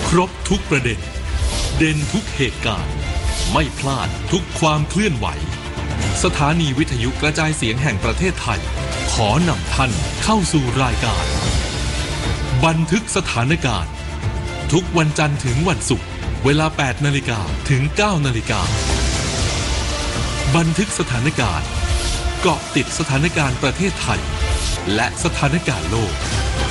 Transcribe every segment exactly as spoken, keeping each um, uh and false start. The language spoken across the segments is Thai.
ครบทุกประเด็นเด่นทุกเหตุการณ์ไม่พลาดทุกความเคลื่อนไหวสถานีวิทยุกระจายเสียงแห่งประเทศไทยขอนำท่านเข้าสู่รายการบันทึกสถานการณ์ทุกวันจันทร์ถึงวันศุกร์เวลา แปดนาฬิกา ถึง เก้านาฬิกาบันทึกสถานการณ์เกาะติดสถานการณ์ประเทศไทยและสถานการณ์โลก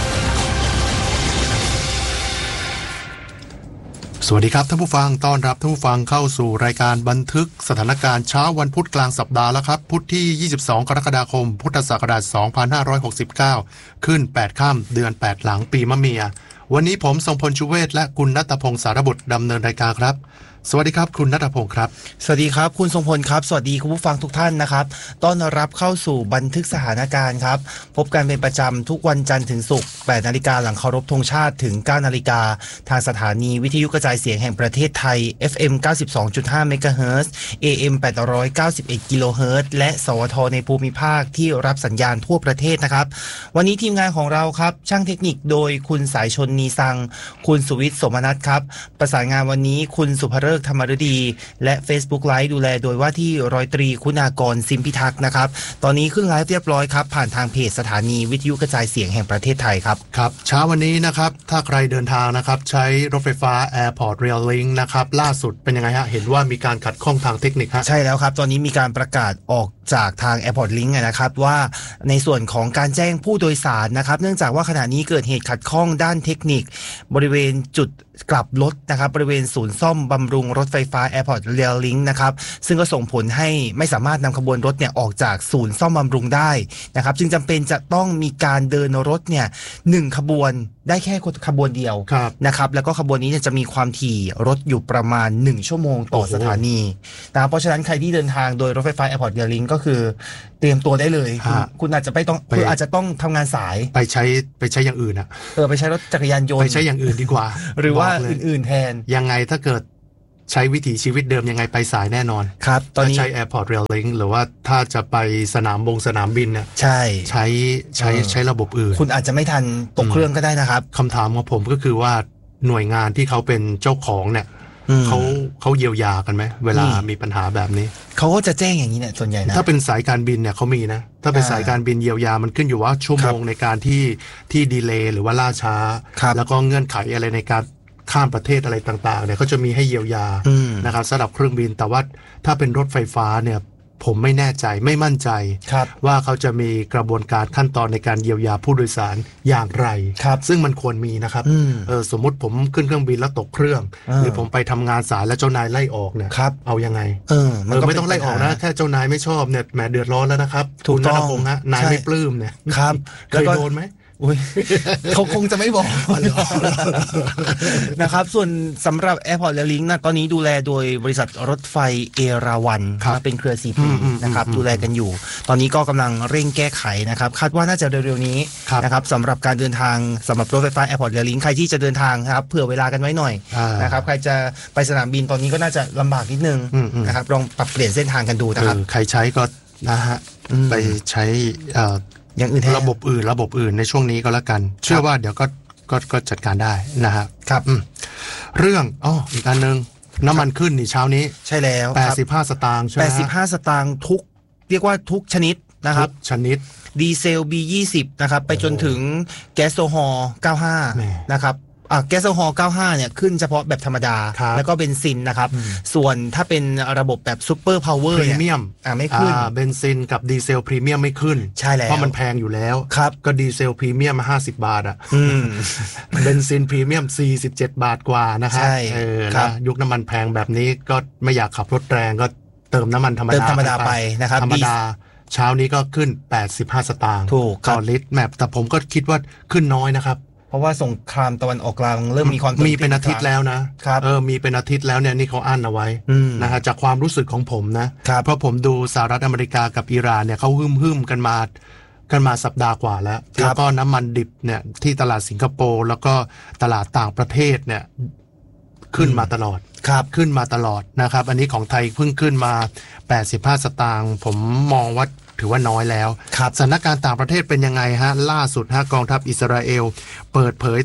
สวัสดีครับท่านผู้ฟังต้อนรับท่านผู้ฟังเข้าสู่รายการบันทึกสถานการณ์เช้าวันพุธกลางสัปดาห์แล้วครับพุธที่ยี่สิบสองกรกฎาคมพุทธศักราชสองพันห้าร้อยหกสิบเก้าขึ้นแปดค่ำเดือนแปดหลังปีมะเมียวันนี้ผมทรงพลชูเวศและคุณณัฐพงศ์สารบุตรดำเนินรายการครับสวัสดีครับคุณณัฐพงศ์ครับสวัสดีครับคุณทรงพลครับสวัสดีคุณผู้ฟังทุกท่านนะครับต้อนรับเข้าสู่บันทึกสถานการณ์ครับพบกันเป็นประจำทุกวันจันทร์ถึงศุกร์ แปดนาฬิกาหลังเคารพธงชาติถึง เก้านาฬิกาทางสถานีวิทยุกระจายเสียงแห่งประเทศไทย เอฟ เอ็ม เก้าสิบสองจุดห้า เมกะเฮิรตซ์ เอ เอ็ม แปดร้อยเก้าสิบเอ็ด กิโลเฮิรตซ์และสวทในภูมิภาคที่รับสัญญาณทั่วประเทศนะครับวันนี้ทีมงานของเราครับช่างเทคนิคโดยคุณสายชนนีซังคุณสุวิทย์สมนัสครับประสานงานวันนี้คุณสุภฤกษ์ธรรมฤดีและ Facebook Live ดูแลโดยว่าที่ร้อยตรีคุณากรซิมพิทักษ์นะครับตอนนี้ขึ้นไลฟ์เรียบร้อยครับผ่านทางเพจสถานีวิทยุกระจายเสียงแห่งประเทศไทยครับครับเช้าวันนี้นะครับถ้าใครเดินทางนะครับใช้รถไฟฟ้า Airport Rail Link นะครับล่าสุดเป็นยังไงฮะเห็นว่ามีการขัดข้องทางเทคนิคฮะใช่แล้วครับตอนนี้มีการประกาศออกจากทาง Airport Link นะครับว่าในส่วนของการแจ้งผู้โดยสารนะครับเนื่องจากว่าขณะนี้เกิดเหตุขัดข้องด้านเทคนิคบริเวณจุดกลับรถนะครับบริเวณศูนย์ซ่อมบำรุงรถไฟฟ้า Airport Rail Link นะครับซึ่งก็ส่งผลให้ไม่สามารถนำขบวนรถเนี่ยออกจากศูนย์ซ่อมบำรุงได้นะครับจึงจำเป็นจะต้องมีการเดินรถเนี่ยหนึ่งขบวนได้แค่ขบวนเดียวนะครับแล้วก็ขบวนนี้เนี่ยจะมีความถี่รถอยู่ประมาณหนึ่งชั่วโมงต่อสถานีนะเพราะฉะนั้นใครที่เดินทางโดยรถไฟฟ้า Airport Rail Link ก็คือเตรียมตัวได้เลยคุณคุณอาจจะไปต้องคืออาจจะต้องทำงานสายไปใช้ไปใช้อย่างอื่นอะเออไปใช้รถจักรยานยนต์ไปใช้อย่างอื่นดีกว่าหรือว่าอื่นๆแทนยังไงถ้าเกิดใช้วิถีชีวิตเดิมยังไงไปสายแน่นอนครับตอนนี้ใช้ Airport Rail Link หรือว่าถ้าจะไปสนามบงสนามบินเนี่ยใช่ใช้ใช้ใช้ระบบอื่นคุณอาจจะไม่ทันตกเครื่องก็ได้นะครับคำถามของผมก็คือว่าหน่วยงานที่เขาเป็นเจ้าของเนี่ยเขาเขาเยียวยากันไหมเวลามีปัญหาแบบนี้เขาก็จะแจ้งอย่างนี้เนี่ยส่วนใหญ่นะถ้าเป็นสายการบินเนี่ยเขามีนะถ้าเป็นสายการบินเยียวยามันขึ้นอยู่ว่าชั่วโมงในการที่ที่ดีเลย์หรือว่าล่าช้าแล้วก็เงื่อนไขอะไรในการข้ามประเทศอะไรต่างๆเนี่ยเขาจะมีให้เยียวยานะครับสำหรับเครื่องบินแต่ว่าถ้าเป็นรถไฟฟ้าเนี่ยผมไม่แน่ใจไม่มั่นใจว่าเขาจะมีกระบวนการขั้นตอนในการเยียวยาผู้โดยสารอย่างไรซึ่งมันควรมีนะครับเออสมมุติผมขึ้นเครื่องบินแล้วตกเครื่องหรือผมไปทำงานสายแล้วเจ้านายไล่ออกเนี่ยเอายังไงเออไม่ต้องไล่ออกนะแค่เจ้านายไม่ชอบเนี่ยแหมเดือดร้อนแล้วนะครับถูกต้องฮะนายไม่ปลื้มเนี่ยครับเคยโดนไหมอุ้ยเขาคงจะไม่บอกนะครับส่วนสำหรับ Airport Rail Link นะตอนนี้ดูแลโดยบริษัทรถไฟเอราวัณเป็นเครือ ซี พี นะครับดูแลกันอยู่ตอนนี้ก็กำลังเร่งแก้ไขนะครับคาดว่าน่าจะเร็วๆนี้นะครับสำหรับการเดินทางสำหรับรถไฟฟ้า Airport Rail Link ใครที่จะเดินทางครับเผื่อเวลากันไว้หน่อยนะครับใครจะไปสนามบินตอนนี้ก็น่าจะลำบากนิดนึงนะครับลองปรับเปลี่ยนเส้นทางกันดูนะครับใครใช้ก็นะฮะไปใช้อย่างอื่นระบบอื่นระบบอื่นในช่วงนี้ก็แล้วกันเชื่อว่าเดี๋ยวก็ก็ก็จัดการได้นะครับครับเรื่องอ๋ออีกอันนึงน้ำมันขึ้นนี่เช้านี้ใช่แล้วแปดสิบห้าสตางค์ใช่ไหมแปดสิบห้าสตางค์ทุกเรียกว่าทุกชนิดนะครับชนิดดีเซล บี ยี่สิบ นะครับไปจนถึงแก๊สโซฮอล์เก้าสิบห้านะครับอ่ะแก๊สโซฮอล์เก้าสิบห้าเนี่ยขึ้นเฉพาะแบบธรรมดาแล้วก็เบนซินนะครับส่วนถ้าเป็นระบบแบบซุปเปอร์พาวเวอร์พรีเมียมอ่ะไม่ขึ้นเบนซินกับดีเซลพรีเมียมไม่ขึ้นใช่แล้วเพราะมันแพงอยู่แล้วครับก็ดีเซลพรีเมียมห้าสิบบาทอ่ะเบนซินพรีเมียมสี่สิบเจ็ดบาทกว่านะครับเออนะยุคน้ำมันแพงแบบนี้ก็ไม่อยากขับรถแรงก็เติมน้ำมันธรรมดาเติมธรรมดาไปนะครับธรรมดาเช้านี้ก็ขึ้นแปดสิบห้าสตางค์ต่อลิตรแมปแต่ผมก็คิดว่าขึ้นน้อยนะครับเพราะว่าสงครามตะวันออกกลางเริ่มมีความมีเป็นอาทิตย์แล้วนะครับเออมีเป็นอาทิตย์แล้วเนี่ยนี่เขาอั้นเอาไว้นะฮะจากความรู้สึกของผมนะเพราะผมดูสหรัฐอเมริกากับอิหร่านเนี่ยเขาหึ่มหึ่มกันมากันมาสัปดาห์กว่าแล้วแล้วก็น้ำมันดิบเนี่ยที่ตลาดสิงคโปร์แล้วก็ตลาดต่างประเทศเนี่ยขึ้นมาตลอดครับขึ้นมาตลอดนะครับอันนี้ของไทยเพิ่งขึ้นมาแปดสิบห้าสตางค์ผมมองว่า ถือว่าน้อยแล้วสถานการณ์ต่างประเทศเป็นยังไงฮะล่าสุดฮะกองทัพอิสราเอลเปิดเผย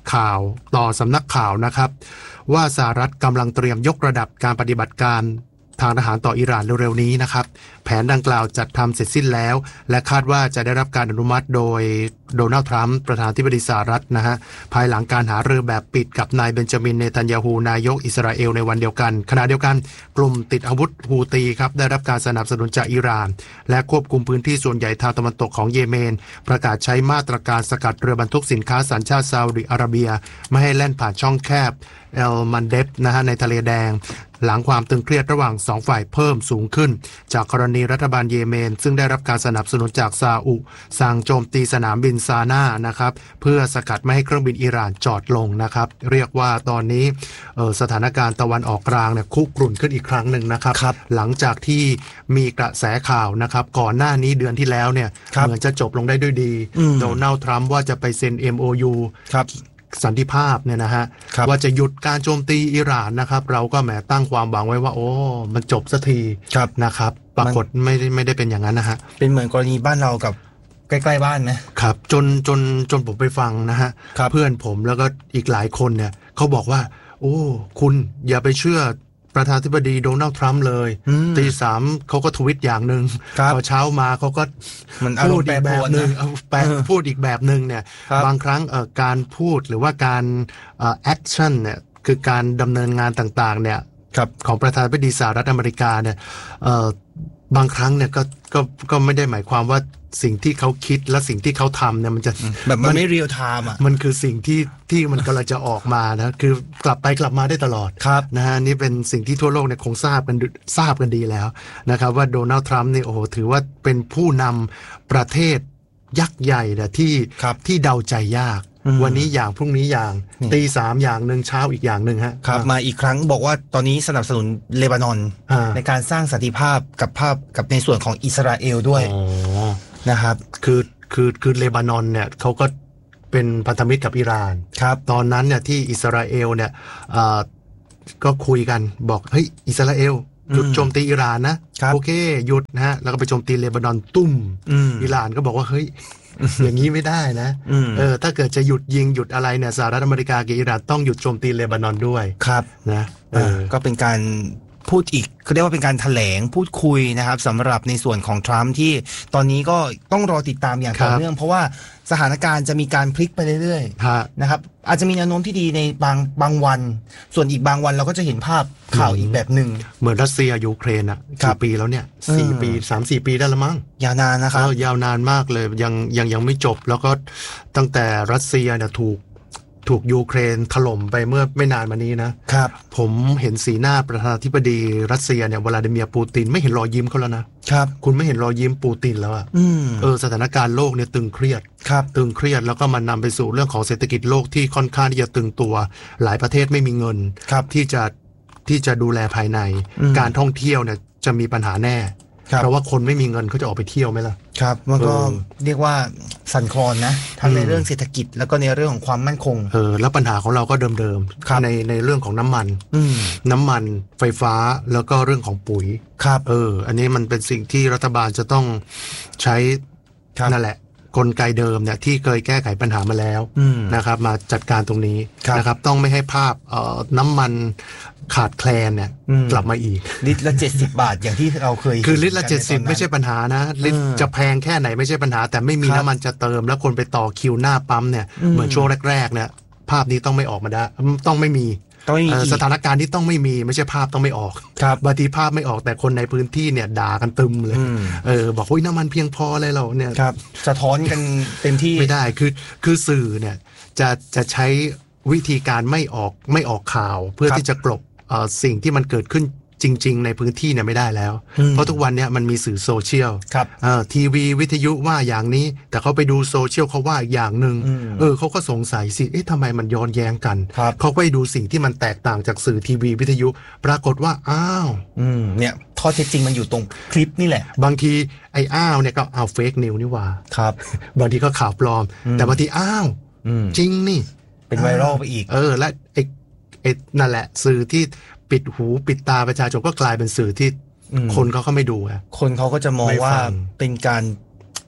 ข่าวต่อสำนักข่าวนะครับว่าสหรัฐกำลังเตรียมยกระดับการปฏิบัติการทางทหารต่ออิหร่านเร็วๆนี้นะครับแผนดังกล่าวจัดทำเสร็จสิ้นแล้วและคาดว่าจะได้รับการอนุมัติโดยโดนัลด์ทรัมป์ประธานาธิบดีสหรัฐนะฮะภายหลังการหารือแบบปิดกับนายเบนจามินเนทันยาฮูนายกอิสราเอลในวันเดียวกันขณะเดียวกันกลุ่มติดอาวุธฮูตีครับได้รับการสนับสนุนจากอิหร่านและควบคุมพื้นที่ส่วนใหญ่ทางตะวันตกของเยเมนประกาศใช้มาตรการสกัดเรือบรรทุกสินค้าสัญชาติซาอุดิอาระเบียไม่ให้แล่นผ่านช่องแคบเอลมันเดบนะฮะในทะเลแดงหลังความตึงเครียดระหว่างสองฝ่ายเพิ่มสูงขึ้นจากกรณีรัฐบาลเยเมนซึ่งได้รับการสนับสนุนจากซาอุสั่งโจมตีสนามบินซาน่านะครับเพื่อสกัดไม่ให้เครื่องบินอิหร่านจอดลงนะครับเรียกว่าตอนนี้สถานการณ์ตะวันออกกลางเนี่ยคุกรุ่นขึ้นอีกครั้งหนึ่งนะครับหลังจากที่มีกระแสข่าวนะครับก่อนหน้านี้เดือนที่แล้วเนี่ยเหมือนจะจบลงได้ด้วยดีโดนัลด์ทรัมป์ว่าจะไปเซ็น เอ็ม โอ ยู สันติภาพเนี่ยนะฮะว่าจะหยุดการโจมตีอิหร่านนะครับเราก็แหมตั้งความหวังไว้ว่าโอ้มันจบสักทีนะครับปรากฏไม่ได้ไม่ได้เป็นอย่างนั้นนะฮะเป็นเหมือนกรณีบ้านเรากับใกล้ๆบ้านไหมครับจนจนจนผมไปฟังนะฮะเพื่อนผมแล้วก็อีกหลายคนเนี่ยเขาบอกว่าโอ้คุณอย่าไปเชื่อประธานาธิบดีโดนัลด์ทรัมป์เลยตีสามเขาก็ทวิตอย่างหนึ่งพอเช้ามาเขาก็พูดอีกแบบหนึ่งพูดอีกแบบหนึ่งเนี่ยบางครั้งการพูดหรือว่าการแอคชั่นเนี่ยคือการดำเนินงานต่างๆเนี่ยของประธานาธิบดีสหรัฐอเมริกาเนี่ยบางครั้งเนี่ยก็ก็ก็ไม่ได้หมายความว่าสิ่งที่เขาคิดและสิ่งที่เขาทำเนี่ยมันจะแบบมันไม่เรียลไทม์อ่ะมันคือสิ่งที่ที่มันกำลังจะออกมานะคือกลับไปกลับมาได้ตลอดนะฮะนี่เป็นสิ่งที่ทั่วโลกเนี่ยคงทราบกันทราบกันดีแล้วนะครับว่าโดนัลด์ทรัมป์นี่โอ้โหถือว่าเป็นผู้นำประเทศยักษ์ใหญ่นะที่ที่เดาใจยากวันนี้อย่างพรุ่งนี้อย่างตีสามอย่างหนึ่งเช้าอีกอย่างหนึ่งฮะครับมาอีกครั้งบอกว่าตอนนี้สนับสนุนเลบานอนในการสร้างสันติภาพกับภาพกับในส่วนของอิสราเอลด้วยนะครับคือคือคือเลบานอนเนี่ยเขาก็เป็นพันธมิตรกับอิหร่านครับตอนนั้นเนี่ยที่อิสราเอลเนี่ยก็คุยกันบอกเฮ้ยอิสราเอลหยุดโจมตีอิหร่านนะโอเคหยุดนะฮะแล้วก็ไปโจมตีเลบานอนตุ้มอิหร่านก็บอกว่าเฮ้ยอย่างนี้ไม่ได้นะเออถ้าเกิดจะหยุดยิงหยุดอะไรเนี่ยสหรัฐอเมริกากับอิหร่านต้องหยุดโจมตีเลบานอนด้วยครับนะเออก็เป็นการพูดอีกเขาเรียกว่าเป็นการแถลงพูดคุยนะครับสำหรับในส่วนของทรัมป์ที่ตอนนี้ก็ต้องรอติดตามอย่างต่อเนื่องเพราะว่าสถานการณ์จะมีการพลิกไปเรื่อยๆนะครับอาจจะมีแนวโน้มที่ดีในบางบางวันส่วนอีกบางวันเราก็จะเห็นภาพข่าวอีกแบบหนึ่งเหมือนรัสเซียยูเครนอ่ะกี่ปีแล้วเนี่ยสี่ปีสามสี่ปีได้ละมั้งยาวนานนะครับยาวนานมากเลยยังยังยังไม่จบแล้วก็ตั้งแต่รัสเซียเนี่ยถูกถูกยูเครนถล่มไปเมื่อไม่นานมานี้นะครับผมเห็นสีหน้าประธานาธิบดีรัสเซียเนี่ยวลาดิเมียร์ปูตินไม่เห็นรอยยิ้มเขาแล้วนะครับคุณไม่เห็นรอยยิ้มปูตินแล้วอ่ะเออสถานการณ์โลกเนี่ยตึงเครียดครับตึงเครียดแล้วก็มันนำไปสู่เรื่องของเศรษฐกิจโลกที่ค่อนข้างที่จะตึงตัวหลายประเทศไม่มีเงินที่จะที่จะดูแลภายในการท่องเที่ยวเนี่ยจะมีปัญหาแน่เพราะว่าคนไม่มีเงินเขาจะออกไปเที่ยวไหมล่ะครับมันก็เรียกว่าสั่นคลอนนะทั้งในเรื่องเศรษฐกิจแล้วก็ในเรื่องของความมั่นคงเออแล้วปัญหาของเราก็เดิมๆในในเรื่องของน้ำมันน้ำมันไฟฟ้าแล้วก็เรื่องของปุ๋ยครับเอออันนี้มันเป็นสิ่งที่รัฐบาลจะต้องใช้นั่นแหละกลไกเดิมเนี่ยที่เคยแก้ไขปัญหามาแล้วนะครับมาจัดการตรงนี้นะครับต้องไม่ให้ภาพเอ่อน้ำมันขาดแคลนเนี่ยกลับมาอีกลิตรละเจ็ดสิบบาทอย่างที่เราเคยคือลิตรละเจ็ดสิบไม่ใช่ปัญหานะลิตรจะแพงแค่ไหนไม่ใช่ปัญหาแต่ไม่มีน้ำมันจะเติมแล้วคนไปต่อคิวหน้าปั๊มเนี่ยเหมือนช่วงแรกๆเนี่ยภาพนี้ต้องไม่ออกมาได้ต้องไม่มีสถานการณ์ที่ต้องไม่มีไม่ใช่ภาพต้องไม่ออกบางทีภาพไม่ออกแต่คนในพื้นที่เนี่ยด่ากันตึมเลยเออบอกว่าน้ำมันเพียงพอเลยเราเนี่ยสะท้อนกันเต็มที่ไม่ได้คือคือสื่อเนี่ยจะจะใช้วิธีการไม่ออกไม่ออกข่าวเพื่อที่จะกลบสิ่งที่มันเกิดขึ้นจริงๆในพื้นที่เนี่ยไม่ได้แล้วเพราะทุกวันเนี่ยมันมีสื่อโซเชียลทีวีวิทยุว่าอย่างนี้แต่เขาไปดูโซเชียลเขาว่าอีกอย่างหนึ่งเออเขาก็สงสัยสิเอ๊ะทำไมมันย้อนแย้งกันเขาก็ไปดูสิ่งที่มันแตกต่างจากสื่อทีวีวิทยุปรากฏว่าอ้าวเนี่ยข้อเท็จจริงมันอยู่ตรงคลิปนี่แหละบางทีไอ้อ้าวเนี่ยก็เอาเฟกนิวนี่ว่าครับบางทีก็ข่าวปลอมแต่บางทีอ้าวจริงนี่เป็นไวรัลไปอีกเออและไอ้ไอ้นั่นแหละสื่อที่ปิดหูปิดตาประชาชนก็กลายเป็นสื่อที่คนเขาก็ไม่ดูอ่ะคนเขาก็จะมองว่าเป็นการ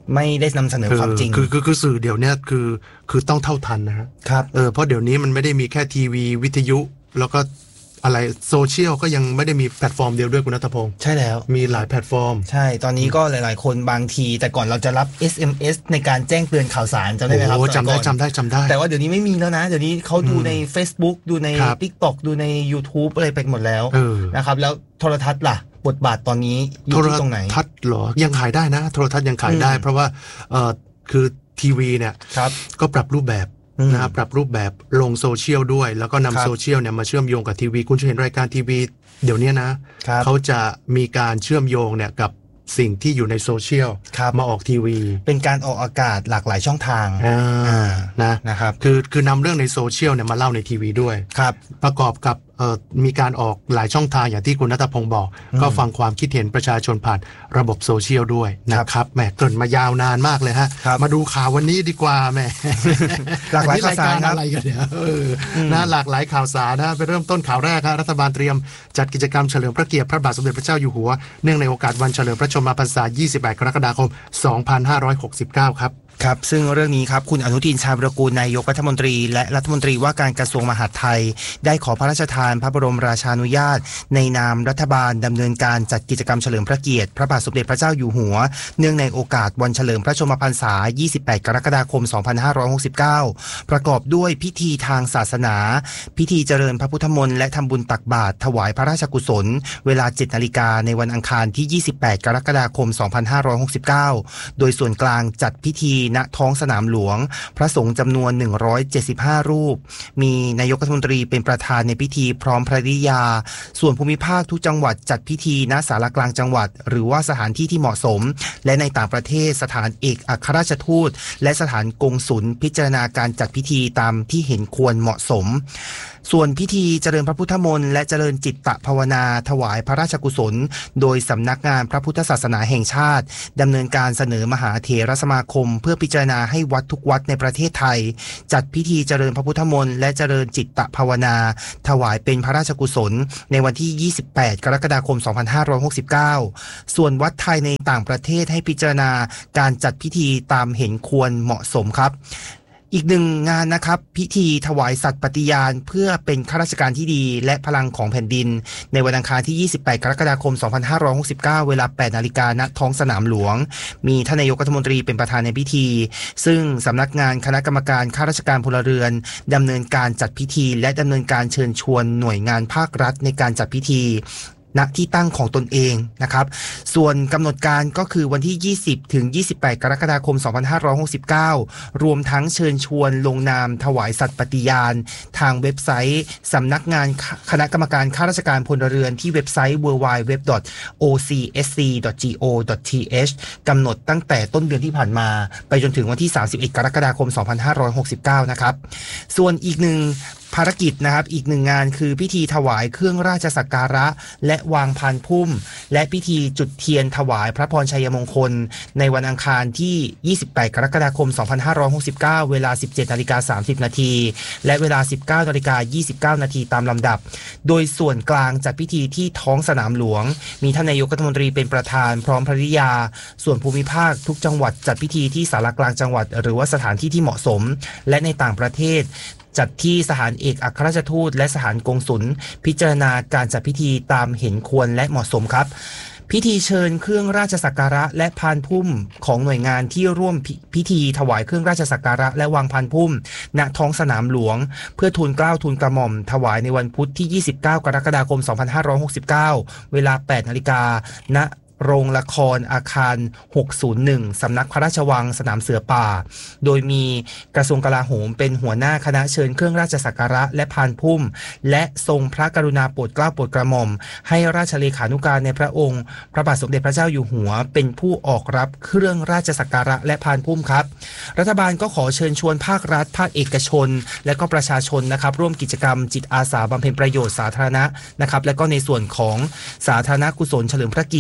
ไม่ได้นำเสนอความจริงคือคือคือสื่อเดี๋ยวนี้คือคือต้องเท่าทันนะฮะครับเออเพราะเดี๋ยวนี้มันไม่ได้มีแค่ทีวีวิทยุแล้วก็อะไรโซเชียลก็ยังไม่ได้มีแพลตฟอร์มเดียวด้วยคุณณัฐพงศ์ใช่แล้วมีหลายแพลตฟอร์มใช่ตอนนี้ก็หลายๆคนบางทีแต่ก่อนเราจะรับ เอส เอ็ม เอส ในการแจ้งเตือนข่าวสารจำได้ไหมครับโอ้จำได้จำได้จำได้แต่ว่าเดี๋ยวนี้ไม่มีแล้วนะเดี๋ยวนี้เขาดูใน Facebook ดูใน TikTok ดูใน YouTube อะไรไปหมดแล้วนะครับแล้วโทรทัศน์ล่ะบทบาทตอนนี้อยู่ที่ตรงไหนโทรทัศน์หรอยังขายได้นะโทรทัศน์ยังขายได้เพราะว่าเออคือทีวีเนี่ยก็ปรับรูปแบบนะครับปรับรูปแบบลงโซเชียลด้วยแล้วก็นำโซเชียลเนี่ยมาเชื่อมโยงกับทีวีคุณจะเห็นรายการทีวีเดี๋ยวนี้นะเขาจะมีการเชื่อมโยงเนี่ยกับสิ่งที่อยู่ในโซเชียลมาออกทีวีเป็นการออกอากาศหลากหลายช่องทางนะนะครับคือคือนำเรื่องในโซเชียลเนี่ยมาเล่าในทีวีด้วยประกอบกับเอ่อมีการออกหลายช่องทางอย่างที่คุณณัฐพงศ์บอกก็ฟังความคิดเห็นประชาชนผ่านระบบโซเชียลด้วยนะครับแหมเกินมายาวนานมากเลยฮะมาดูข่าววันนี้ดีกว่าแหมหลากหลายข่าวสารอะไรกันเนี่ยเออนะหลากหลายข่าวสารนะไปเริ่มต้นข่าวแรกครับรัฐบาลเตรียมจัดกิจกรรมเฉลิมพระเกียรติพระบาทสมเด็จพระเจ้าอยู่หัวเนื่องในโอกาสวันเฉลิมพระชนมพรรษายี่สิบแปดกรกฎาคมสองพันห้าร้อยหกสิบเก้าครับครับซึ่งเรื่องนี้ครับคุณอนุทินชาญวิรากูลนายกรัฐมนตรีและรัฐมนตรีว่าการกระทรวงมหาดไทยได้ขอพระราชทานพระบรมราชานุญาตในนามรัฐบาลดำเนินการจัดกิจกรรมเฉลิมพระเกียรติพระบาทสมเด็จพระเจ้าอยู่หัวเนื่องในโอกาสวันเฉลิมพระชนมพรรษายี่สิบแปดกรกฎาคมสองพันห้าร้อยหกสิบเก้าประกอบด้วยพิธีทางศาสนาพิธีเจริญพระพุทธมนต์และทำบุญตักบาตรถวายพระราชกุศลเวลา เจ็ดนาฬิกาในวันอังคารที่ยี่สิบแปดกรกฎาคมสองพันห้าร้อยหกสิบเก้าโดยส่วนกลางจัดพิธีณท้องสนามหลวงพระสงฆ์จำนวนหนึ่งร้อยเจ็ดสิบห้ารูปมีนายกรัฐมนตรีเป็นประธานในพิธีพร้อมภริยาส่วนภูมิภาคทุกจังหวัดจัดพิธีณศาลากลางจังหวัดหรือว่าสถานที่ที่เหมาะสมและในต่างประเทศสถานเอกอัครราชทูตและสถานกงสุลพิจารณาการจัดพิธีตามที่เห็นควรเหมาะสมส่วนพิธีเจริญพระพุทธมนต์และเจริญจิตตภาวนาถวายพระราชกุศลโดยสำนักงานพระพุทธศาสนาแห่งชาติดำเนินการเสนอมหาเถรสมาคมเพื่อพิจารณาให้วัดทุกวัดในประเทศไทยจัดพิธีเจริญพระพุทธมนต์และเจริญจิตตภาวนาถวายเป็นพระราชกุศลในวันที่ยี่สิบแปดกรกฎาคมสองพันห้าร้อยหกสิบเก้าส่วนวัดไทยในต่างประเทศให้พิจารณาการจัดพิธีตามเห็นควรเหมาะสมครับอีกหนึ่งงานนะครับพิธีถวายสัตย์ปฏิญาณเพื่อเป็นข้าราชการที่ดีและพลังของแผ่นดินในวันอังคารที่ยี่สิบแปดกรกฎาคมสองพันห้าร้อยหกสิบเก้าเวลา แปดนาฬิกา ณท้องสนามหลวงมีท่านนายกรัฐมนตรีเป็นประธานในพิธีซึ่งสำนักงานคณะกรรมการข้าราชการพลเรือนดำเนินการจัดพิธีและดำเนินการเชิญชวนหน่วยงานภาครัฐในการจัดพิธีณที่ตั้งของตนเองนะครับส่วนกำหนดการก็คือวันที่ยี่สิบถึงยี่สิบแปดกรกฎาคมสองพันห้าร้อยหกสิบเก้ารวมทั้งเชิญชวนลงนามถวายสัตย์ปฏิญาณทางเว็บไซต์สำนักงานคณะกรรมการข้าราชการพลเรือนที่เว็บไซต์ ดับเบิลยู ดับเบิลยู ดับเบิลยู ดอท โอ ซี เอส ซี ดอท จี โอ ดอท ที เอช กำหนดตั้งแต่ต้นเดือนที่ผ่านมาไปจนถึงวันที่สามสิบเอ็ดกรกฎาคมสองพันห้าร้อยหกสิบเก้านะครับส่วนอีกหนึ่งภารกิจนะครับอีกหนึ่งงานคือพิธีถวายเครื่องราชสักการะและวางพานพุ่มและพิธีจุดเทียนถวายพระพรชัยมงคลในวันอังคารที่ยี่สิบแปดกรกฎาคมสองพันห้าร้อยหกสิบเก้าเวลา สิบเจ็ดนาฬิกาสามสิบนาทีและเวลา สิบเก้านาฬิกายี่สิบเก้านาทีตามลำดับโดยส่วนกลางจัดพิธีที่ท้องสนามหลวงมีท่านนายกรัฐมนตรีเป็นประธานพร้อมภริยาส่วนภูมิภาคทุกจังหวัดจัดพิธีที่ศาลากลางจังหวัดหรือว่าสถานที่ที่เหมาะสมและในต่างประเทศจัดที่สถานเอกอัครราชทูตและสถานกงสุลพิจารณาการจัดพิธีตามเห็นควรและเหมาะสมครับพิธีเชิญเครื่องราชสักการะและพานพุ่มของหน่วยงานที่ร่วมพิธีถวายเครื่องราชสักการะและวางพานพุ่มณท้องสนามหลวงเพื่อทูลเกล้าทูลกระหม่อมถวายในวันพุธที่ยี่สิบเก้ากรกฎาคมสองพันห้าร้อยหกสิบเก้าเวลา แปดนาฬิกา ณโรงละครอาคารหกศูนย์หนึ่งสำนักพระราชวังสนามเสือป่าโดยมีกระทรวงกลาโหมเป็นหัวหน้าคณะเชิญเครื่องราชสักการะและพานพุ่มและทรงพระกรุณาโปรดเกล้าโปรดกระหม่อมให้ราชเลขานุการในพระองค์พระบาทสมเด็จพระเจ้าอยู่หัวเป็นผู้ออกรับเครื่องราชสักการะและพานพุ่มครับรัฐบาลก็ขอเชิญชวนภาครัฐภาคเอกชนและก็ประชาชนนะครับร่วมกิจกรรมจิตอาสาบำเพ็ญประโยชน์สาธารณะนะครับและก็ในส่วนของสาธารณกุศลเฉลิมพระเกียรติ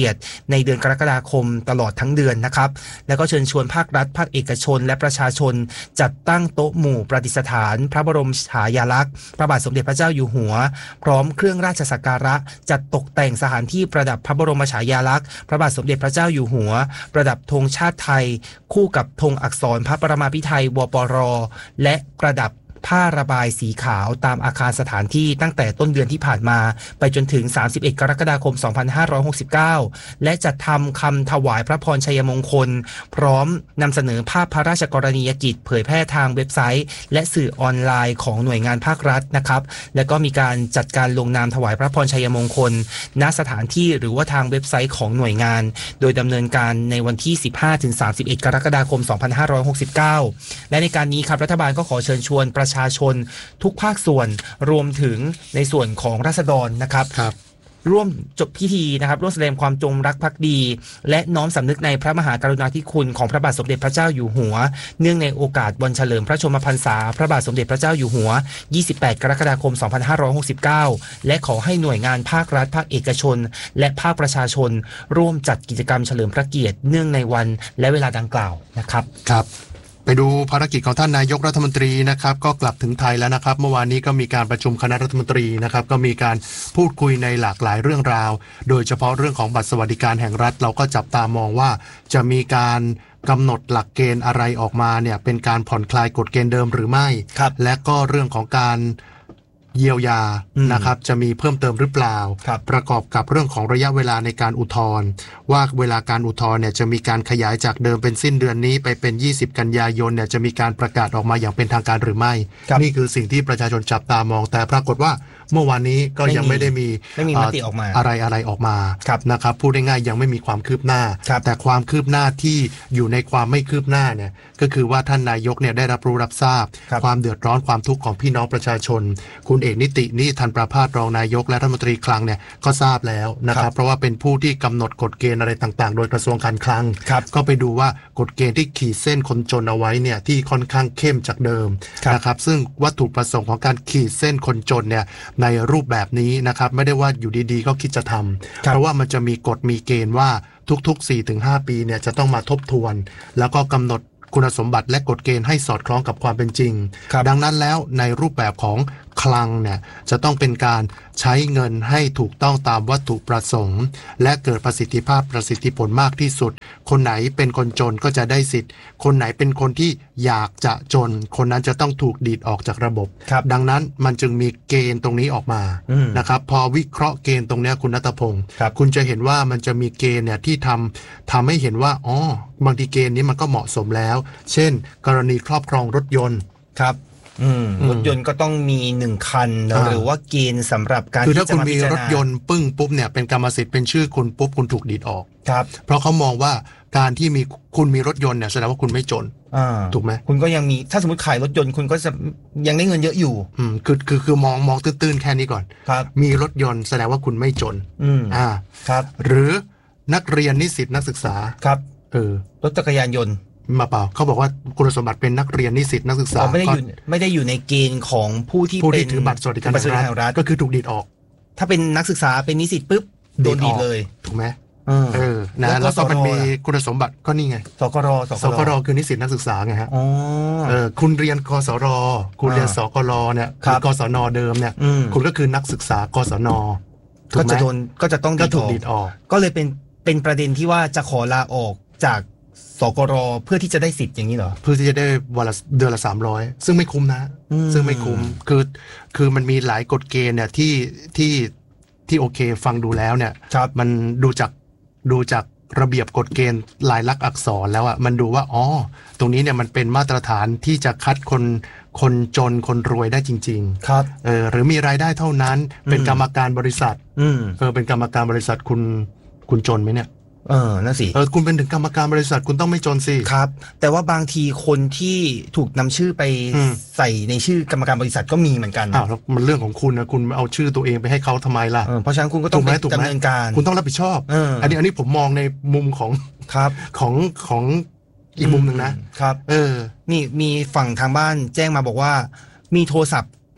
ในเดือนกรกฎาคมตลอดทั้งเดือนนะครับแล้วก็เชิญชวนภาครัฐภาคเอกชนและประชาชนจัดตั้งโต๊ะหมู่ประดิษฐานพระบรมฉายาลักษณ์พระบาทสมเด็จพระเจ้าอยู่หัวพร้อมเครื่องราชสักการะจัดตกแต่งสถานที่ประดับพระบรมฉายาลักษณ์พระบาทสมเด็จพระเจ้าอยู่หัวประดับธงชาติไทยคู่กับธงอักษรพระประมาพิไทยวปร.และประดับผ้าระบายสีขาวตามอาคารสถานที่ตั้งแต่ต้นเดือนที่ผ่านมาไปจนถึงสามสิบเอ็ดกรกฎาคมสองพันห้าร้อยหกสิบเก้าและจัดทำคำถวายพระพรชัยมงคลพร้อมนำเสนอภาพพระราชกรณียกิจเผยแพร่ทางเว็บไซต์และสื่อออนไลน์ของหน่วยงานภาครัฐนะครับและก็มีการจัดการลงนามถวายพระพรชัยมงคลณสถานที่หรือว่าทางเว็บไซต์ของหน่วยงานโดยดำเนินการในวันที่ สิบห้าถึงสามสิบเอ็ด กรกฎาคม สองพันห้าร้อยหกสิบเก้าและในการนี้ครับรัฐบาลก็ขอเชิญชวนประชาชนทุกภาคส่วนรวมถึงในส่วนของราษฎรนะครับร่วมจบพิธีนะครับร่วมแสดงความจงรักภักดีและน้อมสำนึกในพระมหากรุณาธิคุณของพระบาทสมเด็จพระเจ้าอยู่หัวเนื่องในโอกาสวันเฉลิมพระชนมพรรษาพระบาทสมเด็จพระเจ้าอยู่หัวยี่สิบแปดกรกฎาคมสองพันห้าร้อยหกสิบเก้าและขอให้หน่วยงานภาครัฐภาคเอกชนและภาคประชาชนร่วมจัดกิจกรรมเฉลิมพระเกียรติเนื่องในวันและเวลาดังกล่าวนะครับครับไปดูภารกิจของท่านนายกรัฐมนตรีนะครับก็กลับถึงไทยแล้วนะครับเมื่อวานนี้ก็มีการประชุมคณะรัฐมนตรีนะครับก็มีการพูดคุยในหลากหลายเรื่องราวโดยเฉพาะเรื่องของบัตรสวัสดิการแห่งรัฐเราก็จับตามองว่าจะมีการกำหนดหลักเกณฑ์อะไรออกมาเนี่ยเป็นการผ่อนคลายกฎเกณฑ์เดิมหรือไม่และก็เรื่องของการเยียวยานะครับจะมีเพิ่มเติมหรือเปล่าประกอบกับเรื่องของระยะเวลาในการอุทธรณ์ว่าเวลาการอุทธรณ์เนี่ยจะมีการขยายจากเดิมเป็นสิ้นเดือนนี้ไปเป็นยี่สิบกันยายนเนี่ยจะมีการประกาศออกมาอย่างเป็นทางการหรือไม่นี่คือสิ่งที่ประชาชนจับตามองแต่ปรากฏว่าเมื่อวานนี้ก็ยังไม่ได้มีไม่มีมติออกมาอะไรอะไรออกมานะครับพูดง่ายๆยังไม่มีความคืบหน้าแต่ความคืบหน้าที่อยู่ในความไม่คืบหน้าเนี่ยก็คือว่าท่านนายกเนี่ยได้รับรู้รับทราบความเดือดร้อนความทุกข์ของพี่น้องประชาชนคุณเอกนิตินี่ทันประภาสรองนายกและรัฐมนตรีคลังเนี่ยก็ทราบแล้วนะครับเพราะว่าเป็นผู้ที่กำหนดกฎเกณฑ์อะไรต่างๆโดยกระทรวงการคลังก็ไปดูว่ากฎเกณฑ์ที่ขีดเส้นคนจนเอาไว้เนี่ยที่ค่อนข้างเข้มจากเดิมนะครับซึ่งวัตถุประสงค์ของการขีดเส้นคนจนเนี่ยในรูปแบบนี้นะครับไม่ได้ว่าอยู่ดีๆก็คิดจะทำเพราะว่ามันจะมีกฎมีเกณฑ์ว่าทุกๆ สี่ถึงห้า ปีเนี่ยจะต้องมาทบทวนแล้วก็กำหนดคุณสมบัติและกฎเกณฑ์ให้สอดคล้องกับความเป็นจริงดังนั้นแล้วในรูปแบบของคลังเนี่ยจะต้องเป็นการใช้เงินให้ถูกต้องตามวัตถุประสงค์และเกิดประสิทธิภาพประสิทธิผลมากที่สุดคนไหนเป็นคนจนก็จะได้สิทธิ์คนไหนเป็นคนที่อยากจะจนคนนั้นจะต้องถูกดีดออกจากระบบดังนั้นมันจึงมีเกณฑ์ตรงนี้ออกมานะครับพอวิเคราะห์เกณฑ์ตรงนี้คุณณัฐพงศ์คุณจะเห็นว่ามันจะมีเกณฑ์เนี่ยที่ทำทำให้เห็นว่าอ๋อบางทีเกณฑ์นี้มันก็เหมาะสมแล้วเช่นกรณีครอบครองรถยนต์ครับรถยนต์ก็ต้องมีหนึ่งคันหรือว่าเกณฑ์สำหรับการคือถ้าคุณมีรถยนต์ปึ้งปุ๊บเนี่ยเป็นกรรมสิทธิ์เป็นชื่อคุณปุ๊บคุณถูกดีดออกครับเพราะเขามองว่าการที่มีคุณมีรถยนต์เนี่ยแสดงว่าคุณไม่จนถูกไหมคุณก็ยังมีถ้าสมมติขายรถยนต์คุณก็จะยังได้เงินเยอะอยู่อืมคือคือคือมองมองตื้นๆแค่นี้ก่อนครับมีรถยนต์แสดงว่าคุณไม่จนอืมอ่าครับหรือนักเรียนนิสิตนักศึกษาครับเออรถจักรยานยนต์มาเปล่าเขาบอกว่าคุณสมบัติเป็นนักเรียนนิสิตนักศึกษาไม่ได้อยู่ไม่ได้อยู่ในเกณฑ์ของผู้ที่เป็นถือบัตรสวัสดิการแห่งรัฐก็คือถูกดีดออกถ้าเป็นนักศึกษาเป็นนิสิตปุ๊บโดนดีดเลยถูกไหมเออนะแล้วก็มันมีคุณสมบัติก็นี่ไงสกรสกรคือนิสิตนักศึกษาไงฮะอ๋อเออคุณเรียนกศรคุณเรียนสกรเนี่ยคือกศนเดิมเนี่ยคุณก็คือนักศึกษากศนก็จะโดนก็จะต้องดีดออกก็เลยเป็นเป็นประเด็นที่ว่าจะขอลาออกจากสกรเพื่อที่จะได้สิทธิ์อย่างนี้เหรอเพื่อที่จะได้วันละเดือนละสามร้อยซึ่งไม่คุ้มนะซึ่งไม่คุ้มคือคือมันมีหลายกฎเกณฑ์เนี่ยที่ที่ที่โอเคฟังดูแล้วเนี่ยมันดูจากดูจากระเบียบกฎเกณฑ์ลายลักษณ์อักษรแล้วอ่ะมันดูว่าอ๋อตรงนี้เนี่ยมันเป็นมาตรฐานที่จะคัดคนคนจนคนรวยได้จริงๆครับเออหรือมีรายได้เท่านั้นเป็นกรรมการบริษัทเออเป็นกรรมการบริษัทคุณคุณจนไหมเนี่ยเออนั่นสิเออคุณเป็นถึงกรรมการบริษัทคุณต้องไม่จนสิครับแต่ว่าบางทีคนที่ถูกนำชื่อไปใส่ในชื่อกรรมการบริษัทก็มีเหมือนกันอ้าวแล้วมันเรื่องของคุณนะคุณเอาชื่อตัวเองไปให้เขาทำไมล่ะเพราะฉะนั้นคุณก็ต้องดำเนินการคุณต้องรับผิดชอบอันนี้อันนี้ผมมองในมุมของครับของของอีกมุมหนึ่งนะครับเออนี่มีฝั่งทางบ้านแจ้งมาบอกว่ามีโทรศัพท์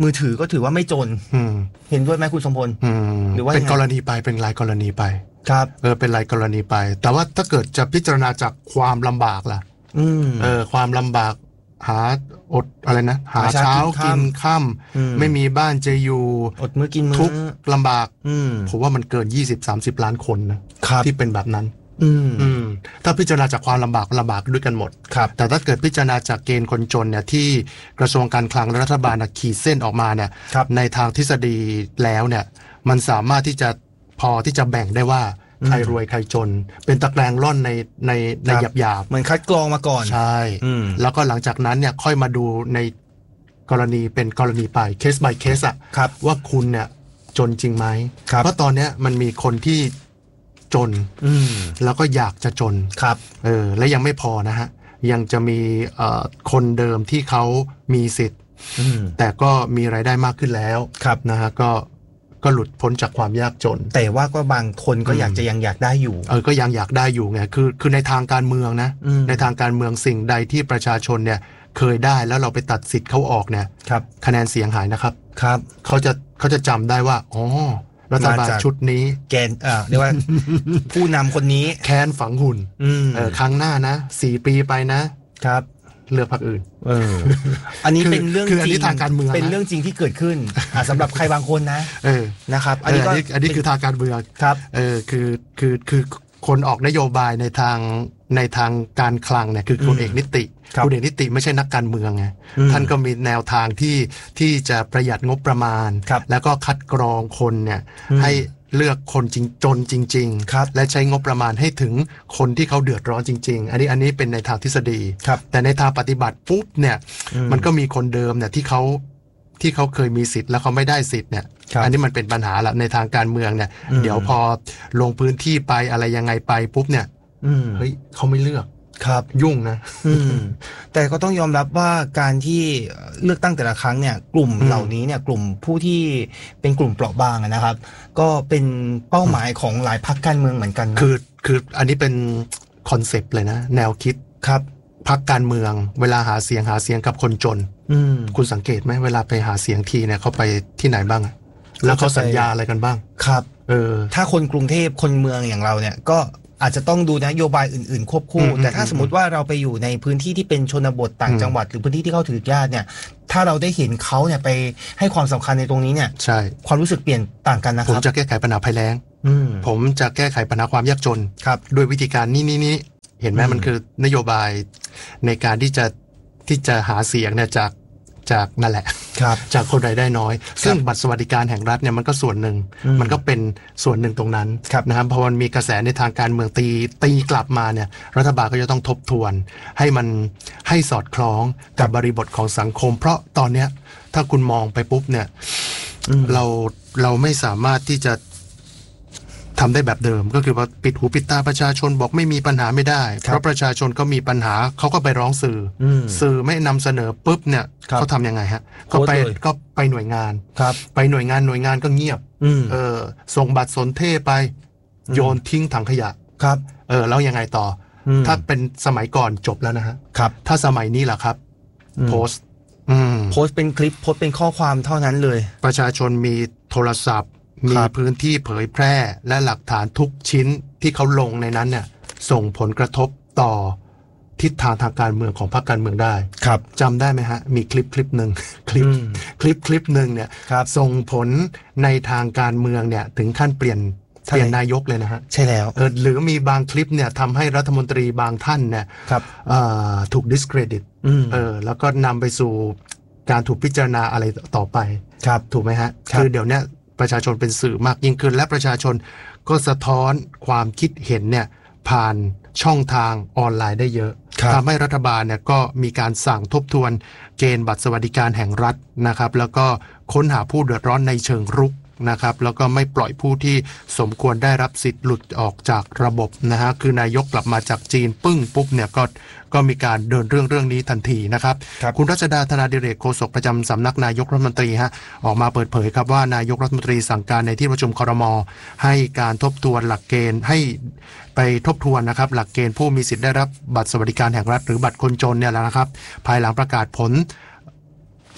มือถือก็ถือว่าไม่จนเห็นด้วยไหมคุณสมพลหรือว่าเป็นกรณีไปเป็นรายกรณีไปครับเออเป็นรายกรณีไปแต่ว่าถ้าเกิดจะพิจารณาจากความลำบากล่ะเออความลำบากหาอดอะไรนะหาเช้ากินค่ำไม่มีบ้านจะอยู่อดมื้อกินมื้อทุกลำบากผมว่ามันเกิน ยี่สิบถึงสามสิบ ล้านคนนะที่เป็นแบบนั้นถ้าพิจารณาจากความลำบากลำบากด้วยกันหมดแต่ถ้าเกิดพิจารณาจากเกณฑ์คนจนเนี่ยที่กระทรวงการคลังและรัฐบาลขีดเส้นออกมาเนี่ยในทางทฤษฎีแล้วเนี่ยมันสามารถที่จะพอที่จะแบ่งได้ว่าใครรวยใครจนเป็นตะแกรงร่อนในในในหยาบหยาบเหมือนคัดกรองมาก่อนใช่แล้วก็หลังจากนั้นเนี่ยค่อยมาดูในกรณีเป็นกรณีไปเคส by เคสอะว่าคุณเนี่ยจนจริงไหมเพราะตอนเนี้ยมันมีคนที่จนแล้วก็อยากจะจนครับเออและยังไม่พอนะฮะยังจะมีเอ่อคนเดิมที่เขามีสิทธิ์แต่ก็มีรายได้มากขึ้นแล้วนะฮะก็ก็หลุดพ้นจากความยากจนแต่ว่าก็บางคนก็อยากจะยังอยากได้อยู่เออก็ยังอยากได้อยู่ไงคือคือในทางการเมืองนะในทางการเมืองสิ่งใดที่ประชาชนเนี่ยเคยได้แล้วเราไปตัดสิทธิ์เขาออกเนี่ยคะแนนเสียงหายนะครับครับเขาจะเขาจะจำได้ว่าอ๋อรัฐบาลชุดนี้แกนเอ่อเรียกว่า ผู้นำคนนี้แค้นฝังหุ่นเออครั้งหน้านะสี่ปีไปนะครับเลือกพรรคอื่นเอออันนี้เป็นเรื่องจริงทางการเมืองเป็นเรื่องจริงที่เกิดขึ้นอ่าสำหรับใครบางคนนะเออนะครับอันนี้ก็อันนี้คือทางการเมืองครับเออคือคือคือคนออกนโยบายในทางในทางการคลังเนี่ยคือคุณเอกนิติคุณเอกนิติไม่ใช่นักการเมืองไงท่านก็มีแนวทางที่ที่จะประหยัดงบประมาณแล้วก็คัดกรองคนเนี่ยให้เลือกคนจริงจนจริงๆและใช้งบประมาณให้ถึงคนที่เขาเดือดร้อนจริงๆอันนี้อันนี้เป็นในทางทฤษฎีแต่ในทางปฏิบัติปุ๊บเนี่ยมันก็มีคนเดิมเนี่ยที่เขาที่เขาเคยมีสิทธิ์แล้วเขาไม่ได้สิทธิ์เนี่ยอันนี้มันเป็นปัญหาละในทางการเมืองเนี่ยเดี๋ยวพอลงพื้นที่ไปอะไรยังไงไปปุ๊บเนี่ยเฮ้ยเขาไม่เลือกครับยุ่งนะแต่ก็ต้องยอมรับว่าการที่เลือกตั้งแต่ละครั้งเนี่ยกลุ่มเหล่านี้เนี่ยกลุ่มผู้ที่เป็นกลุ่มเปราะบางนะครับก็เป็นเป้าหมายของหลายพรรคการเมืองเหมือนกันคือคืออันนี้เป็นคอนเซปต์เลยนะแนวคิดครับพรรคการเมืองเวลาหาเสียงหาเสียงกับคนจนคุณสังเกตไหมเวลาไปหาเสียงทีเนี่ยเขาไปที่ไหนบ้างแล้วเขาสัญญาอะไรกันบ้างครับเออถ้าคนกรุงเทพคนเมืองอย่างเราเนี่ยก็อาจจะต้องดูนโยบายอื่นๆควบคู่แต่ถ้าสมมติว่าเราไปอยู่ในพื้นที่ที่เป็นชนบทต่างจังหวัดหรือพื้นที่ที่เขาถือญาติเนี่ยถ้าเราได้เห็นเขาเนี่ยไปให้ความสำคัญในตรงนี้เนี่ยใช่ความรู้สึกเปลี่ยนต่างกันนะครับผมจะแก้ไขปัญหาภัยแล้งผมจะแก้ไขปัญหาความยากจนด้วยวิธีการนี้นี้นี้เห็นไหมมันคือนโยบายในการที่จะที่จะหาเสียงเนี่ยจากจากนั่นแหละจากคนรายได้น้อยซึ่งบัตรสวัสดิการแห่งรัฐเนี่ยมันก็ส่วนหนึ่งมันก็เป็นส่วนหนึ่งตรงนั้นนะครับพอมันมีกระแสในทางการเมืองตีตีกลับมาเนี่ยรัฐบาลก็จะต้องทบทวนให้มันให้สอดคล้องกับบริบทของสังคมเพราะตอนเนี้ยถ้าคุณมองไปปุ๊บเนี่ยเราเราไม่สามารถที่จะทำได้แบบเดิมก็คือว่าปิดหูปิดตาประชาชนบอกไม่มีปัญหาไม่ได้เพราะประชาชนก็มีปัญหาเขาก็ไปร้องสื่อสื่อไม่นำเสนอปุ๊บเนี่ยเขาทำยังไงฮะก็ไปก็ไปหน่วยงานไปหน่วยงานหน่วยงานก็เงียบเออส่งบัตรสนเทไปโยนทิ้งถังขยะครับเออแล้วยังไงต่อถ้าเป็นสมัยก่อนจบแล้วนะฮะถ้าสมัยนี้ล่ะครับโพสต์โพสต์เป็นคลิปโพสต์เป็นข้อความเท่านั้นเลยประชาชนมีโทรศัพท์มีพื้นที่เผยแพร่และหลักฐานทุกชิ้นที่เขาลงในนั้นเนี่ยส่งผลกระทบต่อทิศทางทางการเมืองของพรรคการเมืองได้ครับจำได้ไหมฮะมีคลิปคลิปหนึ่งคลิปคลิปคลิปหนึ่งเนี่ยส่งผลในทางการเมืองเนี่ยถึงขั้นเปลี่ยนเปลี่ยนนายกเลยนะฮะใช่แล้วเออหรือมีบางคลิปเนี่ยทำให้รัฐมนตรีบางท่านเนี่ยถูก discredit เออแล้วก็นำไปสู่การถูกพิจารณาอะไรต่อไปถูกไหมฮะคือเดี๋ยวนี้ประชาชนเป็นสื่อมากยิ่งขึ้นและประชาชนก็สะท้อนความคิดเห็นเนี่ยผ่านช่องทางออนไลน์ได้เยอะทำให้รัฐบาลเนี่ยก็มีการสั่งทบทวนเกณฑ์บัตรสวัสดิการแห่งรัฐนะครับแล้วก็ค้นหาผู้เดือดร้อนในเชิงรุกนะครับแล้วก็ไม่ปล่อยผู้ที่สมควรได้รับสิทธิ์หลุดออกจากระบบนะฮะคือนายกกลับมาจากจีนปึ้งปุ๊บเนี่ยก็ก็มีการเดินเรื่องเรื่องนี้ทันทีนะครับ คุณรัชดาธนาดิเรกโฆษกประจำสำนักนายกรัฐมนตรีฮะออกมาเปิดเผยครับว่านายกรัฐมนตรีสั่งการในที่ประชุมครม.ให้การทบทวนหลักเกณฑ์ให้ไปทบทวนนะครับหลักเกณฑ์ผู้มีสิทธิ์ได้รับบัตรสวัสดิการแห่งรัฐหรือบัตรคนจนเนี่ยแหละนะครับภายหลังประกาศผล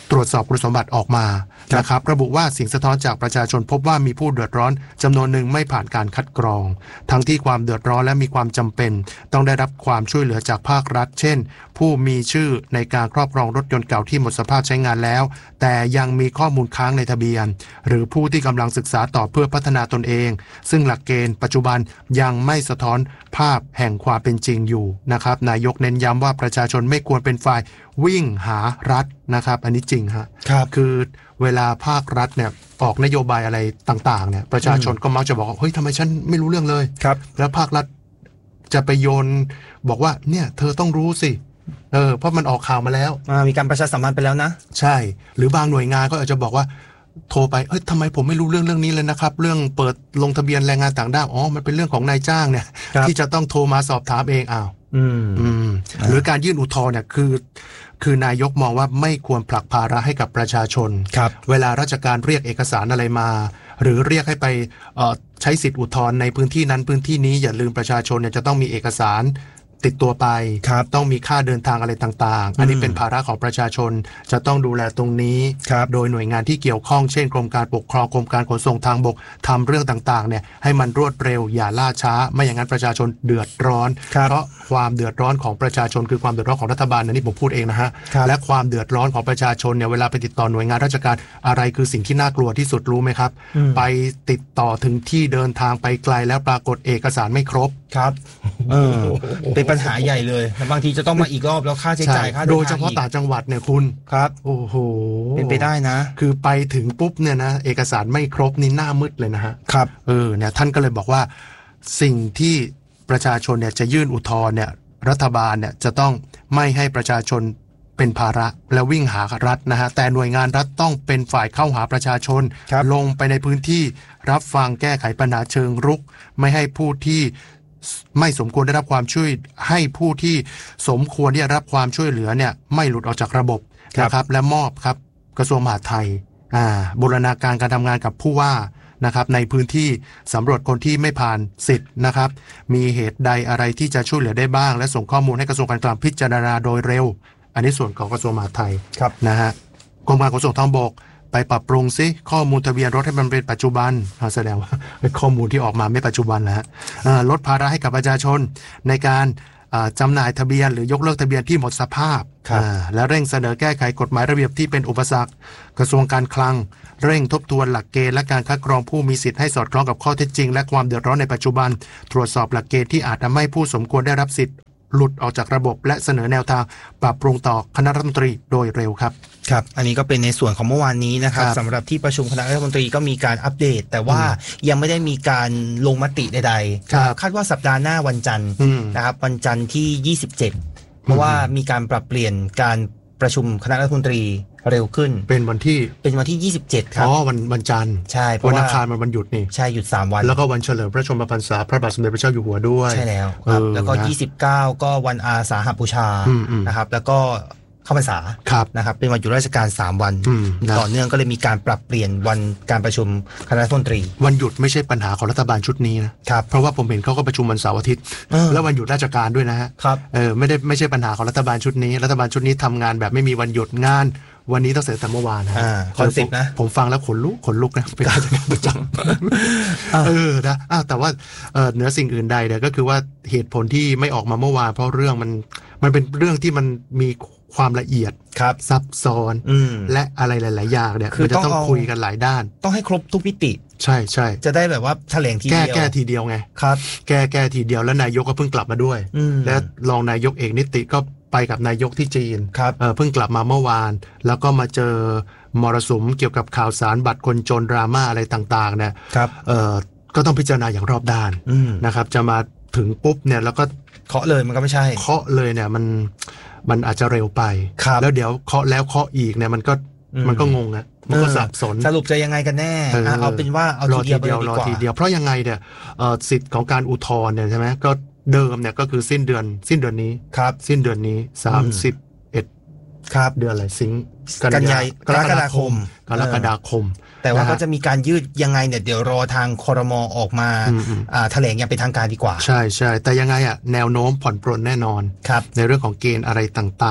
ตรวจสอบคุณสมบัติออกมานะครับระบุว่าสิ่งสะท้อนจากประชาชนพบว่ามีผู้เดือดร้อนจำนวนหนึ่งไม่ผ่านการคัดกรองทั้งที่ความเดือดร้อนและมีความจำเป็นต้องได้รับความช่วยเหลือจากภาครัฐเช่นผู้มีชื่อในการครอบครองรถยนต์เก่าที่หมดสภาพใช้งานแล้วแต่ยังมีข้อมูลค้างในทะเบียนหรือผู้ที่กำลังศึกษาต่อเพื่อพัฒนาตนเองซึ่งหลักเกณฑ์ปัจจุบันยังไม่สะท้อนภาพแห่งความเป็นจริงอยู่นะครับนายกเน้นย้ำว่าประชาชนไม่ควรเป็นฝ่ายวิ่งหารัฐนะครับอันนี้จริงฮะครับคือเวลาภาครัฐเนี่ยออกนโยบายอะไรต่างๆเนี่ยประชาชนก็มักจะบอกว่าเฮ้ยทำไมฉันไม่รู้เรื่องเลยครับแล้วภาครัฐจะไปโยนบอกว่าเนี่ยเธอต้องรู้สิเออเพราะมันออกข่าวมาแล้วมีการประชาสัมพันธ์ไปแล้วนะใช่หรือบางหน่วยงานก็อาจจะบอกว่าโทรไปเอ้ยทำไมผมไม่รู้เรื่องเรื่องนี้เลยนะครับเรื่องเปิดลงทะเบียนแรงงานต่างด้าวอ๋อมันเป็นเรื่องของนายจ้างเนี่ยที่จะต้องโทรมาสอบถามเองอ้าวอืมอืมหรือการยื่นอุทธรณ์เนี่ยคือคือนายกมองว่าไม่ควรผลักภาระให้กับประชาชนครับเวลาราชการเรียกเอกสารอะไรมาหรือเรียกให้ไปใช้สิทธิอุทธรณ์ในพื้นที่นั้นพื้นที่นี้อย่าลืมประชาชนเนี่ยจะต้องมีเอกสารติดตัวไปต้องมีค่าเดินทางอะไรต่างๆอันนี้เป็นภาระของประชาชนจะต้องดูแลตรงนี้โดยหน่วยงานที่เกี่ยวข้องเช่นกรมการปกครองกรมการขนส่งทางบกทำเรื่องต่างๆเนี่ยให้มันรวดเร็วอย่าล่าช้าไม่อย่างนั้นประชาชนเดือดร้อนเพราะความเดือดร้อนของประชาชนคือความเดือดร้อนของรัฐบาลนะนี่ผมพูดเองนะฮะและความเดือดร้อนของประชาชนเนี่ยเวลาไปติดต่อหน่วยงานราชการอะไรคือสิ่งที่น่ากลัวที่สุดรู้ไหมครับไปติดต่อถึงที่เดินทางไปไกลแล้วปรากฏเอกสารไม่ครบครับเออเป็นปัญหาใหญ่เลยบางทีจะต้องมาอีกรอบแล้วค่าใช้จ่ายค่าโดยเฉพาะต่างจังหวัดเนี่ยคุณครับโอ้โหเป็นไปได้นะคือไปถึงปุ๊บเนี่ยนะเอกสารไม่ครบนี่หน้ามืดเลยนะฮะครับเออเนี่ยท่านก็เลยบอกว่าสิ่งที่ประชาชนเนี่ยจะยื่นอุทธรณ์เนี่ยรัฐบาลเนี่ยจะต้องไม่ให้ประชาชนเป็นภาระและวิ่งหารัฐนะฮะแต่หน่วยงานรัฐต้องเป็นฝ่ายเข้าหาประชาชนลงไปในพื้นที่รับฟังแก้ไขปัญหาเชิงรุกไม่ให้ผู้ที่ไม่สมควรได้รับความช่วยให้ผู้ที่สมควรที่จะรับความช่วยเหลือเนี่ยไม่หลุดออกจากระบบนะครับและมอบครับกระทรวงมหาดไทยอ่าบูรณาการการทำงานกับผู้ว่านะครับในพื้นที่สำรวจคนที่ไม่ผ่านสิทธิ์นะครับมีเหตุใดอะไรที่จะช่วยเหลือได้บ้างและส่งข้อมูลให้กระทรวงการคลังพิจารณาโดยเร็วอันนี้ส่วนของกระทรวงมหาดไทยนะฮะกรมการขนส่งทางบกไปปรับปรุงซิข้อมูลทะเบียนรถให้มันเป็นปัจจุบันแสดงว่าข้อมูลที่ออกมาไม่ปัจจุบันแล้วลดภาระให้กับประชาชนในการจำหน่ายทะเบียนหรือยกเลิกทะเบียนที่หมดสภาพและเร่งเสนอแก้ไขกฎหมายระเบียบที่เป็นอุปสรรคกระทรวงการคลังเร่งทบทวนหลักเกณฑ์และการคัดกรองผู้มีสิทธิ์ให้สอดคล้องกับข้อเท็จจริงและความเดือดร้อนในปัจจุบันตรวจสอบหลักเกณฑ์ที่อาจทำให้ผู้สมควรได้รับสิทธิ์หลุดออกจากระบบและเสนอแนวทางปรับปรุงต่อคณะรัฐมนตรีโดยเร็วครับครับอันนี้ก็เป็นในส่วนของเมื่อวานนี้นะครับสำหรับที่ประชุมคณะรัฐมนตรีก็มีการอัปเดตแต่ว่ายังไม่ได้มีการลงมติใดๆคาดว่าสัปดาห์หน้าวันจันทร์นะครับวันจันทร์ที่ยี่สิบเจ็ดเพราะว่ามีการปรับเปลี่ยนการประชุมคณะรัฐมนตรีเร็วขึ้นเป็นวันที่เป็นวันที่ยี่สิบเจ็ดครับอ๋อวันวันจันทร์ใช่วันอังคารมันวันหยุดนี่ใช่หยุดสามวันแล้วก็วันเฉลิมพระชนมพรรษาพระบาทสมเด็จพระเจ้าอยู่หัวด้วยใช่แล้วครับแล้วก็ยี่สิบเก้าก็วันอาสาฬหบูชานะครับแล้วก็เข้าพรรษานะครับเป็นวันหยุดราชการสามวันต่อเนื่องก็เลยมีการปรับเปลี่ยนวันการประชุมคณะรัฐมนตรีวันหยุดไม่ใช่ปัญหาของรัฐบาลชุดนี้นะครับเพราะว่าผมเห็นเขาก็ประชุมวันเสาร์อาทิตย์แล้ววันหยุดราชการด้วยนะฮะเออไม่ได้ไม่ใช่ปัญหาของรัฐบาลชุดนี้รัฐบาลชุดนี้ทำงานแบบไม่มีวันหยุดงานวันนี้ต้องเสร็จแต่เมื่อวานนะคอนเซ็ปต์นะผมฟังแล้วขนลุกขนลุกนะเป็นราชการประจำเออนะแต่ว่าเหนือสิ่งอื่นใดเนี่ยก็คือว่าเหตุผลที่ไม่ออกมาเมื่อวานเพราะเรื่องมันมันเป็นเรื่องที่มันมีความละเอียดซับซ้อนและอะไรหลายๆอย่างเนี่ยคือจะต้องคุยกันหลายด้านต้องให้ครบทุกมิติใช่ใช่จะได้แบบว่าแถลงทีเดียวแก้แก้ทีเดียวไงครับแก้แก้ทีเดียวแล้วนายกก็เพิ่งกลับมาด้วยและรองนายกเอกนิติก็ไปกับนายกที่จีนเออเพิ่งกลับมาเมื่อวานแล้วก็มาเจอมรสุมเกี่ยวกับข่าวสารบัตรคนจนดราม่าอะไรต่างๆเนี่ยเออก็ต้องพิจารณาอย่างรอบด้านนะครับจะมาถึงปุ๊บเนี่ยแล้วก็เคาะเลยมันก็ไม่ใช่เคาะเลยเนี่ยมันมันอาจจะเร็วไปแล้วเดี๋ยวเคาะแล้วเคาะอีกเนี่ยมันก็มันก็งงนะมันก็สับสนสรุปจะยังไงกันแน่เอาเป็นว่าเอาทีเดียวรอทีเดียวเพราะยังไงเนี่ยสิทธิ์ของการอุทธรณ์เนี่ยใช่ไหมก็เดิมเนี่ยก็คือสิ้นเดือนสิ้นเดือนนี้ครับสิ้นเดือนนี้สามสิบเอ็ดครับเดือนอะไรสิงกันยายนกรกฎาคมกรกฎาคมแต่ว่าก็จะมีการยืดยังไงเนี่ยเดี๋ยวรอทางครม.ออกมาแถลงอย่างเป็นทางการดีกว่าใช่ใช่แต่ยังไงอ่ะแนวโน้มผ่อนปรนแน่นอนครับในเรื่องของเกณฑ์อะไรต่างๆ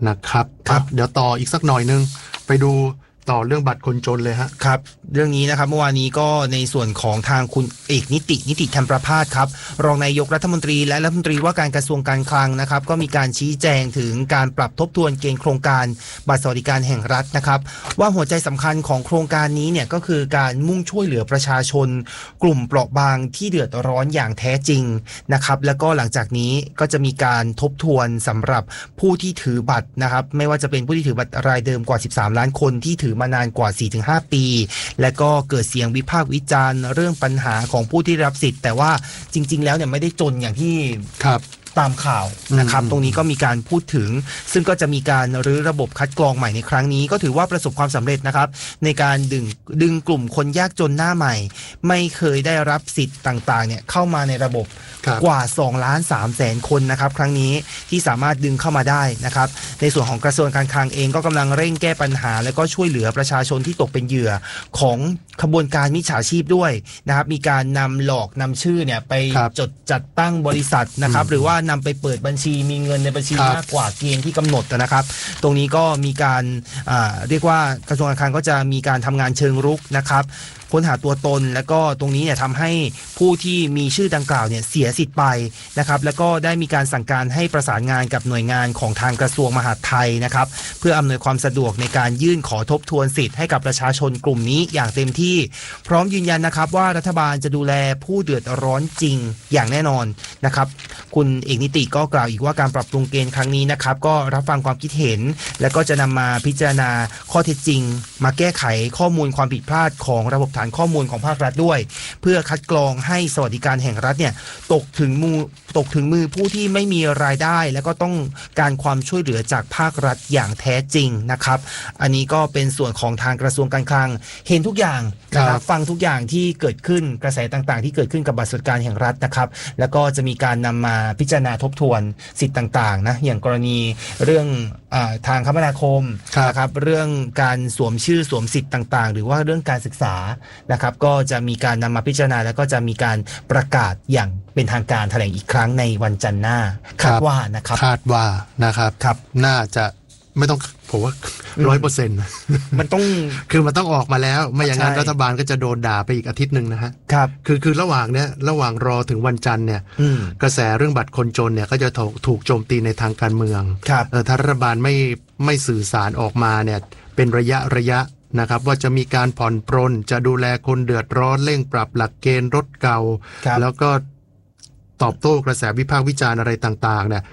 นะครับครับเดี๋ยวต่ออีกสักหน่อยนึงไปดูต่อเรื่องบัตรคนจนเลยฮะครับเรื่องนี้นะครับเมื่อวานนี้ก็ในส่วนของทางคุณเอกนิตินิติธรรมประภาสครับรองนายกรัฐมนตรีและรัฐมนตรีว่าการกระทรวงการคลังนะครับก็มีการชี้แจงถึงการปรับทบทวนเกณฑ์โครงการบัตรสวัสดิการแห่งรัฐนะครับว่าหัวใจสำคัญของโครงการนี้เนี่ยก็คือการมุ่งช่วยเหลือประชาชนกลุ่มเปราะบางที่เดือดร้อนอย่างแท้จริงนะครับแล้วก็หลังจากนี้ก็จะมีการทบทวนสำหรับผู้ที่ถือบัตรนะครับไม่ว่าจะเป็นผู้ที่ถือบัตรรายเดิมกว่าสิบสามล้านคนที่ถือมานานกว่า สี่ถึงห้า ปีและก็เกิดเสียงวิพากษ์วิจารณ์เรื่องปัญหาของผู้ที่รับสิทธิ์แต่ว่าจริงๆแล้วเนี่ยไม่ได้จนอย่างที่ครับตามข่าวนะครับตรงนี้ก็มีการพูดถึงซึ่งก็จะมีการรื้อระบบคัดกรองใหม่ในครั้งนี้ก็ถือว่าประสบความสำเร็จนะครับในการดึงดึงกลุ่มคนยากจนหน้าใหม่ไม่เคยได้รับสิทธิ์ต่างๆเนี่ยเข้ามาในระบบกว่าสองล้านสามแสนคนนะครับครั้งนี้ที่สามารถดึงเข้ามาได้นะครับในส่วนของกระทรวงการคลังเองก็กำลังเร่งแก้ปัญหาและก็ช่วยเหลือประชาชนที่ตกเป็นเหยื่อของขบวนการมิจฉาชีพด้วยนะครับมีการนำหลอกนำชื่อเนี่ยไปจดจัดตั้งบริษัทนะครับหรือว่านำไปเปิดบัญชีมีเงินในบัญชีมากกว่าเกณฑ์ที่กำหนดนะครับตรงนี้ก็มีการเรียกว่ากระทรวงการคลังก็จะมีการทำงานเชิงรุกนะครับค้นหาตัวตนแล้วก็ตรงนี้เนี่ยทำให้ผู้ที่มีชื่อดังกล่าวเนี่ยเสียสิทธิ์ไปนะครับแล้วก็ได้มีการสั่งการให้ประสานงานกับหน่วยงานของทางกระทรวงมหาดไทยนะครับเพื่ออำนวยความสะดวกในการยื่นขอทบทวนสิทธิ์ให้กับประชาชนกลุ่มนี้อย่างเต็มที่พร้อมยืนยันนะครับว่ารัฐบาลจะดูแลผู้เดือดร้อนจริงอย่างแน่นอนนะครับคุณเอกนิติก็กล่าวอีกว่าการปรับปรุงเกณฑ์ครั้งนี้นะครับก็รับฟังความคิดเห็นและก็จะนำมาพิจารณาข้อเท็จจริงมาแก้ไขข้อมูลความผิดพลาดของระบบฐานข้อมูลของภาครัฐด้วยเพื่อคัดกรองให้สวัสดิการแห่งรัฐเนี่ยตกถึงมือตกถึงมือผู้ที่ไม่มีรายได้และก็ต้องการความช่วยเหลือจากภาครัฐอย่างแท้จริงนะครับอันนี้ก็เป็นส่วนของทางกระทรวงการคลังเห็นทุกอย่างนะครับฟังทุกอย่างที่เกิดขึ้นกระแสต่างๆที่เกิดขึ้นกับบัตรสวัสดิการแห่งรัฐนะครับแล้วก็จะมีการนำมาพิจารณาทบทวนสิทธิ์ต่างๆนะอย่างกรณีเรื่องทางคมนาคมนะครับเรื่องการสวมชื่อสวมสิทธิ์ต่างๆหรือว่าเรื่องการศึกษานะครับก็จะมีการนำมาพิจารณาแล้วก็จะมีการประกาศอย่างเป็นทางการแถลงอีกครั้งในวันจันทร์หน้าคาดว่านะครับคาดว่านะครับครับน่าจะไม่ต้องผมว่าร้อยเปอร์เซ็นต์มันต้องคือมันต้องออกมาแล้วไม่อย่างนั้นรัฐบาลก็จะโดนด่าไปอีกอาทิตย์หนึ่งนะฮะครับคือคือระหว่างเนี้ยระหว่างรอถึงวันจันทร์เนี่ยกระแสเรื่องบัตรคนจนเนี่ยก็จะถูกถูกโจมตีในทางการเมืองครับถ้ารัฐบาลไม่ไม่สื่อสารออกมาเนี่ยเป็นระยะระยะนะครับว่าจะมีการผ่อนปรนจะดูแลคนเดือดร้อนเร่งปรับหลักเกณฑ์รถเก่าแล้วก็ตอบโต้กระแสวิพากษ์วิจารณ์อะไรต่างๆเนี่ย